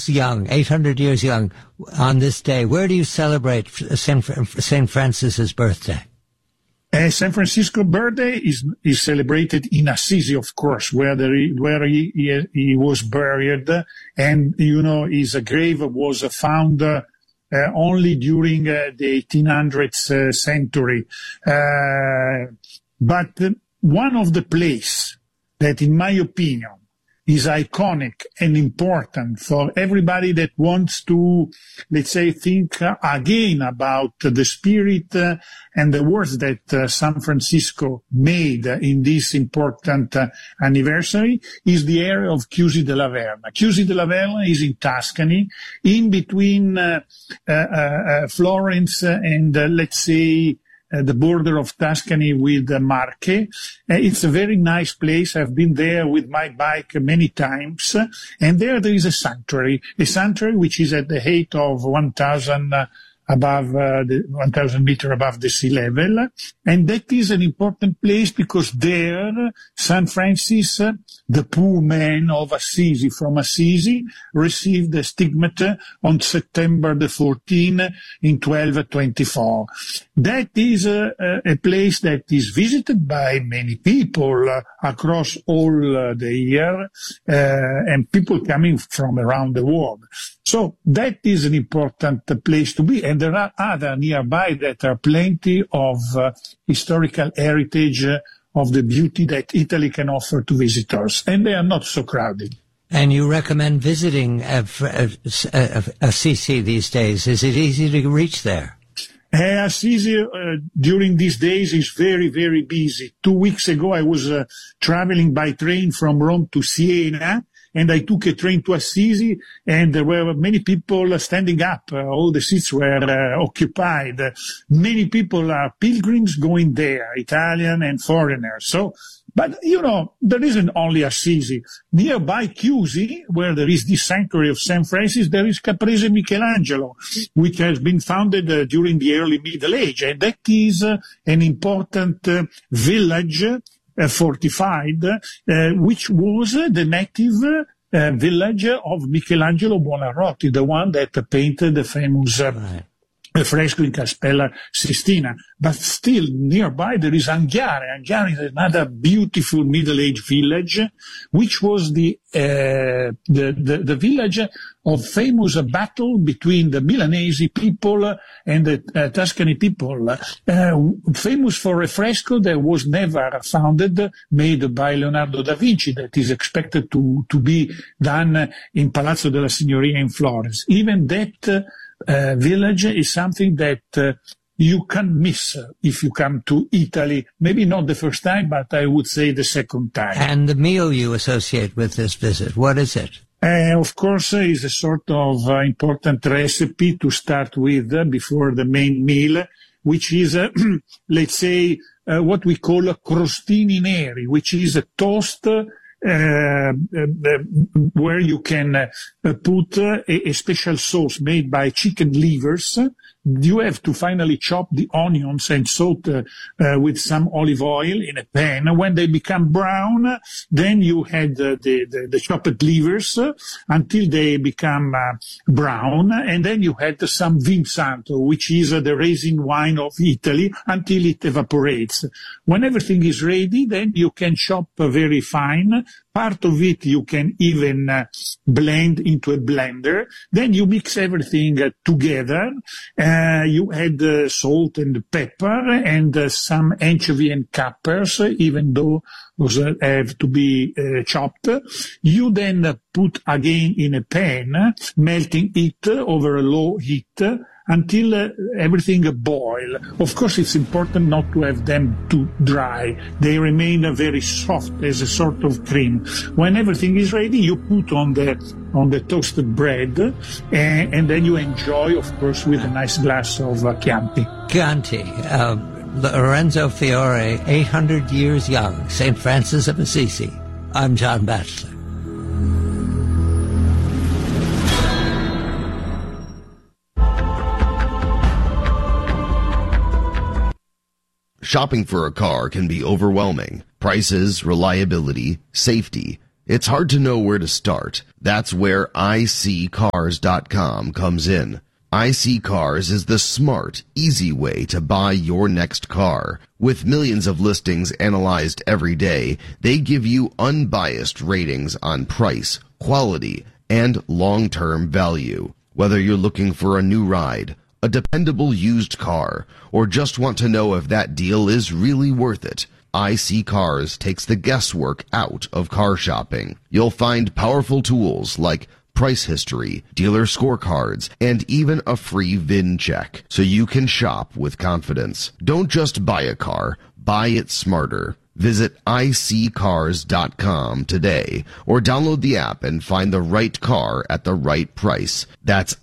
young, 800 years young, on this day. Where do you celebrate St. Francis's birthday? San Francisco's birthday is celebrated in Assisi, of course, where he was buried, and his grave was found only during the 1800th century. But one of the places that, in my opinion, is iconic and important for everybody that wants to, let's say, think again about the spirit and the words that San Francisco made in this important anniversary, is the area of Chiusi della Verna. Chiusi della Verna is in Tuscany, in between Florence and, let's say, the border of Tuscany with Marche. It's a very nice place. I've been there with my bike many times. And there is a sanctuary which is at the height of 1,000 meter above the sea level. And that is an important place because there, St. Francis, the poor man of Assisi, from Assisi, received the stigmata on September the 14th in 1224. That is a place that is visited by many people across all the year, and people coming from around the world. So that is an important place to be. And there are other nearby that are plenty of historical heritage of the beauty that Italy can offer to visitors. And they are not so crowded. And you recommend visiting Assisi these days. Is it easy to reach there? Assisi during these days is very, very busy. 2 weeks ago, I was traveling by train from Rome to Siena, and I took a train to Assisi, and there were many people standing up. All the seats were occupied. Many people are pilgrims going there, Italian and foreigners. So, but, there isn't only Assisi. Nearby Chiusi, where there is this sanctuary of St. Francis, there is Caprese Michelangelo, which has been founded during the early Middle Age. And that is an important village, fortified, which was the native village of Michelangelo Buonarroti, the one that painted the famous fresco in Cappella Sistina. But still nearby there is Anghiare. Anghiare is another beautiful Middle-Age village, which was the village of famous battle between the Milanese people and the Tuscany people. Famous for a fresco that was never founded, made by Leonardo da Vinci, that is expected to be done in Palazzo della Signoria in Florence. Even that village is something that you can't miss if you come to Italy. Maybe not the first time, but I would say the second time. And the meal you associate with this visit, what is it? Of course, is a sort of important recipe to start with before the main meal, which is, let's say, what we call crostini neri, which is a toast where you can put a special sauce made by chicken livers. You have to finally chop the onions and salt with some olive oil in a pan. When they become brown, then you add the chopped livers until they become brown, and then you add some Vin Santo, which is the raisin wine of Italy, until it evaporates. When everything is ready, then you can chop very fine. Part of it you can even blend into a blender. Then you mix everything together. You add salt and pepper and some anchovy and capers, even though those have to be chopped. You then put again in a pan, melting it over a low heat until everything boil. Of course, it's important not to have them too dry. They remain very soft as a sort of cream. When everything is ready, you put on the toasted bread, and then you enjoy, of course, with a nice glass of Chianti. Chianti, Lorenzo Fiore, 800 years young, St. Francis of Assisi. I'm John Batchelor. Shopping for a car can be overwhelming. Prices, reliability, safety, It's hard to know where to start. That's where iSeeCars.com comes in. iSeeCars is the smart, easy way to buy your next car. With millions of listings analyzed every day, they give you unbiased ratings on price, quality, and long-term value. Whether you're looking for a new ride, a dependable used car, or just want to know if that deal is really worth it, iSeeCars takes the guesswork out of car shopping. You'll find powerful tools like price history, dealer scorecards, and even a free VIN check, so you can shop with confidence. Don't just buy a car, buy it smarter. Visit iSeeCars.com today or download the app and find the right car at the right price. That's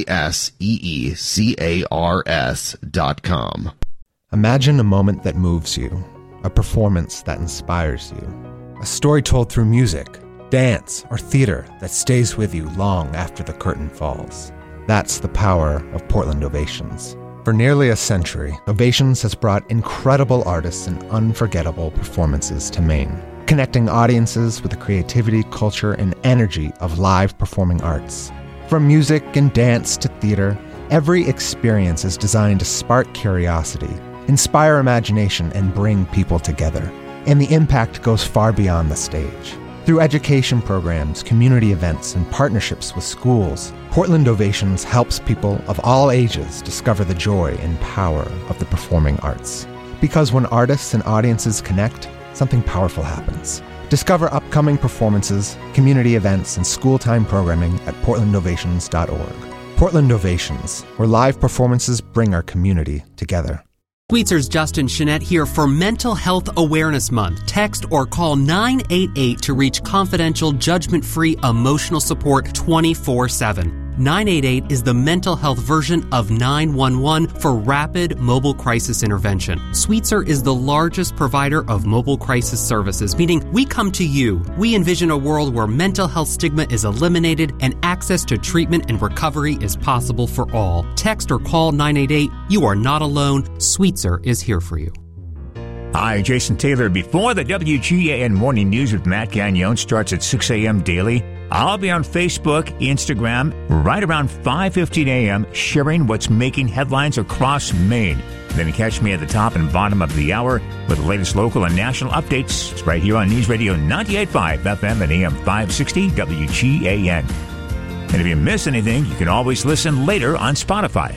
iSeeCars.com. Imagine a moment that moves you, a performance that inspires you, a story told through music, dance, or theater that stays with you long after the curtain falls. That's the power of Portland Ovations. For nearly a century, Ovations has brought incredible artists and unforgettable performances to Maine, connecting audiences with the creativity, culture, and energy of live performing arts. From music and dance to theater, every experience is designed to spark curiosity, inspire imagination, and bring people together. And the impact goes far beyond the stage. Through education programs, community events, and partnerships with schools, Portland Ovations helps people of all ages discover the joy and power of the performing arts. Because when artists and audiences connect, something powerful happens. Discover upcoming performances, community events, and school-time programming at portlandovations.org. Portland Ovations, where live performances bring our community together. Sweetser's Justin Chenette here for Mental Health Awareness Month. Text or call 988 to reach confidential, judgment-free emotional support 24/7. 988 is the mental health version of 911 for rapid mobile crisis intervention. Sweetser is the largest provider of mobile crisis services, meaning we come to you. We envision a world where mental health stigma is eliminated and access to treatment and recovery is possible for all. Text or call 988. You are not alone. Sweetser is here for you. Hi, Jason Taylor. Before the WGAN Morning News with Matt Gagnon starts at 6 a.m. daily, I'll be on Facebook, Instagram, right around 5:15 a.m., sharing what's making headlines across Maine. Then catch me at the top and bottom of the hour with the latest local and national updates. It's right here on News Radio 98.5 FM and AM 560 WGAN. And if you miss anything, you can always listen later on Spotify.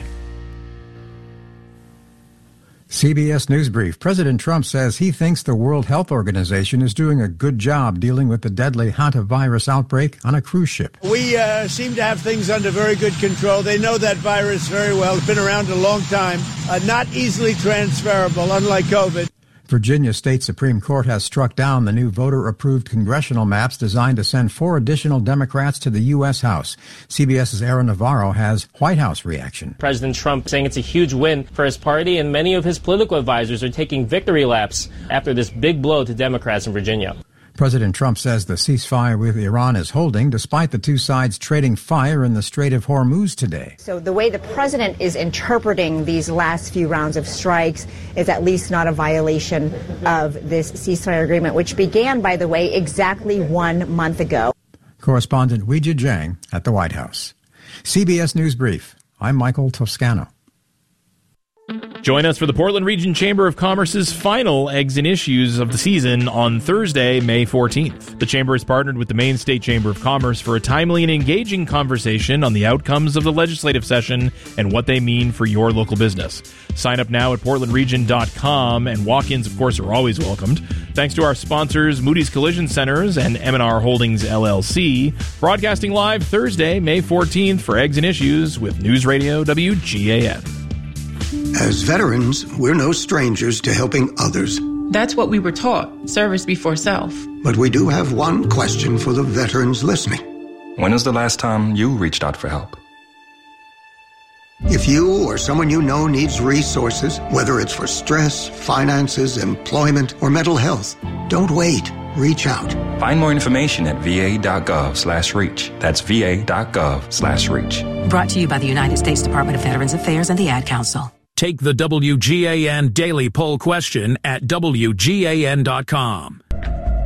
CBS News Brief. President Trump says he thinks the World Health Organization is doing a good job dealing with the deadly hantavirus outbreak on a cruise ship. We seem to have things under very good control. They know that virus very well. It's been around a long time. Not easily transferable, unlike COVID. Virginia State Supreme Court has struck down the new voter-approved congressional maps designed to send 4 additional Democrats to the U.S. House. CBS's Aaron Navarro has White House reaction. President Trump saying it's a huge win for his party, and many of his political advisors are taking victory laps after this big blow to Democrats in Virginia. President Trump says the ceasefire with Iran is holding despite the two sides trading fire in the Strait of Hormuz today. So the way the president is interpreting these last few rounds of strikes is at least not a violation of this ceasefire agreement, which began, by the way, exactly 1 month ago. Correspondent Weijia Jiang at the White House. CBS News Brief. I'm Michael Toscano. Join us for the Portland Region Chamber of Commerce's final Eggs and Issues of the season on Thursday, May 14th. The Chamber has partnered with the Maine State Chamber of Commerce for a timely and engaging conversation on the outcomes of the legislative session and what they mean for your local business. Sign up now at portlandregion.com, and walk-ins, of course, are always welcomed. Thanks to our sponsors, Moody's Collision Centers and M&R Holdings, LLC. Broadcasting live Thursday, May 14th for Eggs and Issues with News Radio WGAN. As veterans, we're no strangers to helping others. That's what we were taught, service before self. But we do have one question for the veterans listening. When was the last time you reached out for help? If you or someone you know needs resources, whether it's for stress, finances, employment, or mental health, don't wait. Reach out. Find more information at va.gov/reach. That's va.gov/reach. Brought to you by the United States Department of Veterans Affairs and the Ad Council. Take the WGAN Daily Poll question at WGAN.com.